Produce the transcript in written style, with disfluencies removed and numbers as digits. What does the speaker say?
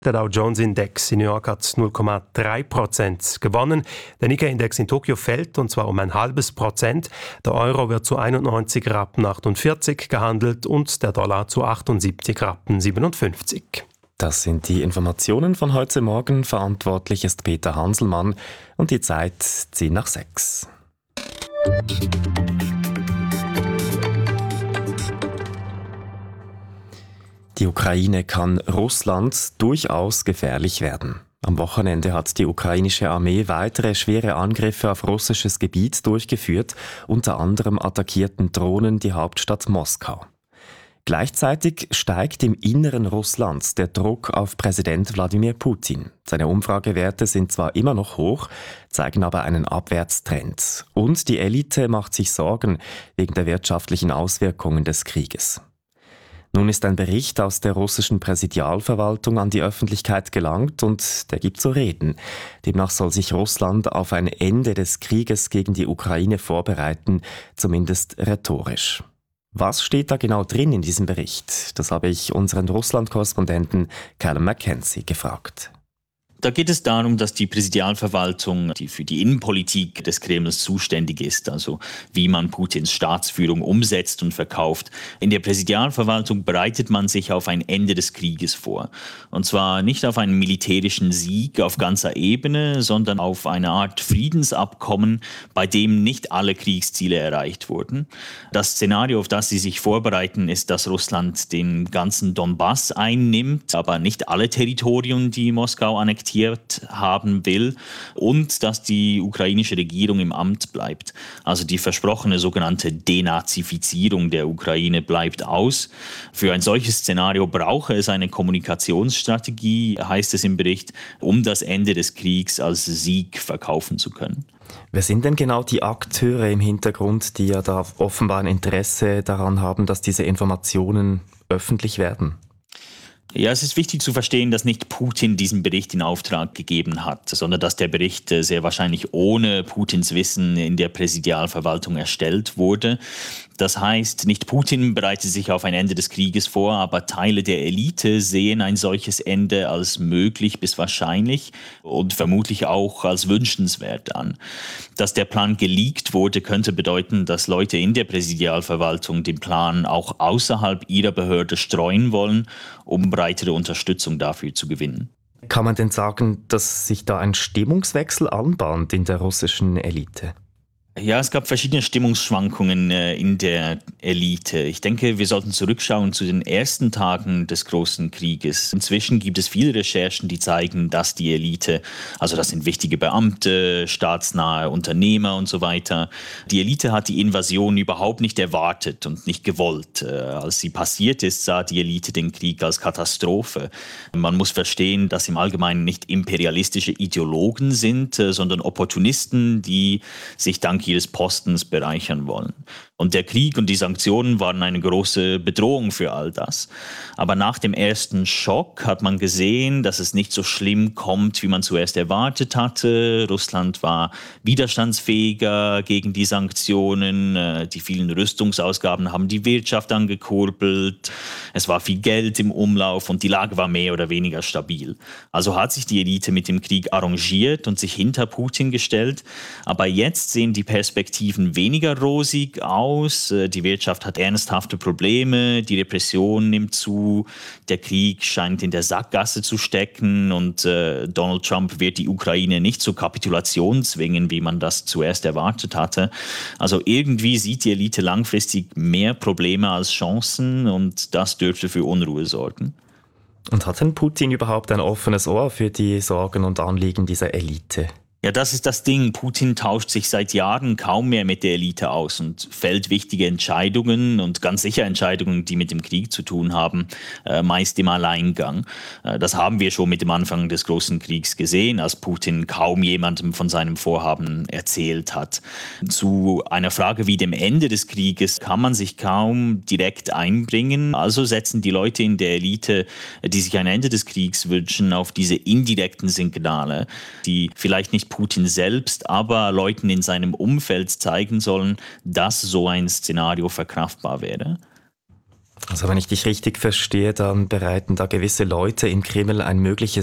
Der Dow Jones Index in New York hat 0,3% gewonnen. Der Nikkei-Index in Tokio fällt, und zwar um 0,5%. Der Euro wird zu 91,48 Rappen gehandelt und der Dollar zu 78,57 Rappen. Das sind die Informationen von heute Morgen. Verantwortlich ist Peter Hanselmann und die Zeit 5:10. Die Ukraine kann Russland durchaus gefährlich werden. Am Wochenende hat die ukrainische Armee weitere schwere Angriffe auf russisches Gebiet durchgeführt. Unter anderem attackierten Drohnen die Hauptstadt Moskau. Gleichzeitig steigt im Inneren Russlands der Druck auf Präsident Wladimir Putin. Seine Umfragewerte sind zwar immer noch hoch, zeigen aber einen Abwärtstrend. Und die Elite macht sich Sorgen wegen der wirtschaftlichen Auswirkungen des Krieges. Nun ist ein Bericht aus der russischen Präsidialverwaltung an die Öffentlichkeit gelangt und der gibt zu reden. Demnach soll sich Russland auf ein Ende des Krieges gegen die Ukraine vorbereiten, zumindest rhetorisch. Was steht da genau drin in diesem Bericht? Das habe ich unseren Russland-Korrespondenten Callum Mackenzie gefragt. Da geht es darum, dass die Präsidialverwaltung, die für die Innenpolitik des Kremls zuständig ist, also wie man Putins Staatsführung umsetzt und verkauft. In der Präsidialverwaltung bereitet man sich auf ein Ende des Krieges vor. Und zwar nicht auf einen militärischen Sieg auf ganzer Ebene, sondern auf eine Art Friedensabkommen, bei dem nicht alle Kriegsziele erreicht wurden. Das Szenario, auf das sie sich vorbereiten, ist, dass Russland den ganzen Donbass einnimmt, aber nicht alle Territorien, die Moskau annektiert haben will, und dass die ukrainische Regierung im Amt bleibt. Also die versprochene sogenannte Denazifizierung der Ukraine bleibt aus. Für ein solches Szenario brauche es eine Kommunikationsstrategie, heißt es im Bericht, um das Ende des Kriegs als Sieg verkaufen zu können. Wer sind denn genau die Akteure im Hintergrund, die ja da offenbar ein Interesse daran haben, dass diese Informationen öffentlich werden? Ja, es ist wichtig zu verstehen, dass nicht Putin diesen Bericht in Auftrag gegeben hat, sondern dass der Bericht sehr wahrscheinlich ohne Putins Wissen in der Präsidialverwaltung erstellt wurde. Das heißt, nicht Putin bereitet sich auf ein Ende des Krieges vor, aber Teile der Elite sehen ein solches Ende als möglich bis wahrscheinlich und vermutlich auch als wünschenswert an. Dass der Plan geleakt wurde, könnte bedeuten, dass Leute in der Präsidialverwaltung den Plan auch außerhalb ihrer Behörde streuen wollen, um breitere Unterstützung dafür zu gewinnen. Kann man denn sagen, dass sich da ein Stimmungswechsel anbahnt in der russischen Elite? Ja, es gab verschiedene Stimmungsschwankungen in der Elite. Ich denke, wir sollten zurückschauen zu den ersten Tagen des Großen Krieges. Inzwischen gibt es viele Recherchen, die zeigen, dass die Elite, also das sind wichtige Beamte, staatsnahe Unternehmer und so weiter, die Elite hat die Invasion überhaupt nicht erwartet und nicht gewollt. Als sie passiert ist, sah die Elite den Krieg als Katastrophe. Man muss verstehen, dass im Allgemeinen nicht imperialistische Ideologen sind, sondern Opportunisten, die sich dank ihres Postens bereichern wollen. Und der Krieg und die Sanktionen waren eine große Bedrohung für all das. Aber nach dem ersten Schock hat man gesehen, dass es nicht so schlimm kommt, wie man zuerst erwartet hatte. Russland war widerstandsfähiger gegen die Sanktionen. Die vielen Rüstungsausgaben haben die Wirtschaft angekurbelt. Es war viel Geld im Umlauf und die Lage war mehr oder weniger stabil. Also hat sich die Elite mit dem Krieg arrangiert und sich hinter Putin gestellt. Aber jetzt sehen die Perspektiven weniger rosig aus. Die Wirtschaft hat ernsthafte Probleme, die Repression nimmt zu, der Krieg scheint in der Sackgasse zu stecken und Donald Trump wird die Ukraine nicht zur Kapitulation zwingen, wie man das zuerst erwartet hatte. Also irgendwie sieht die Elite langfristig mehr Probleme als Chancen und das dürfte für Unruhe sorgen. Und hat denn Putin überhaupt ein offenes Ohr für die Sorgen und Anliegen dieser Elite? Ja, das ist das Ding. Putin tauscht sich seit Jahren kaum mehr mit der Elite aus und fällt wichtige Entscheidungen und ganz sicher Entscheidungen, die mit dem Krieg zu tun haben, meist im Alleingang. Das haben wir schon mit dem Anfang des Großen Kriegs gesehen, als Putin kaum jemandem von seinem Vorhaben erzählt hat. Zu einer Frage wie dem Ende des Krieges kann man sich kaum direkt einbringen. Also setzen die Leute in der Elite, die sich ein Ende des Kriegs wünschen, auf diese indirekten Signale, die vielleicht nicht Putin selbst, aber Leuten in seinem Umfeld zeigen sollen, dass so ein Szenario verkraftbar wäre. Also wenn ich dich richtig verstehe, dann bereiten da gewisse Leute im Kreml ein mögliches